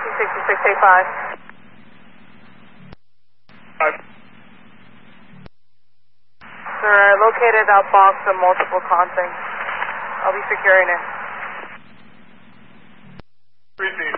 6685. Sir, I located that box of multiple contents. I'll be securing it. 3